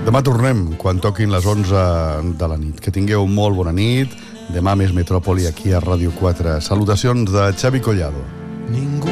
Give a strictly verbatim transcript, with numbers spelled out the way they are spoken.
Demà tornem, quan toquin les onze de la nit. Que tingueu molt bona nit. Demà més Metròpoli aquí a Ràdio quatre. Salutacions de Xavi Collado. Ningú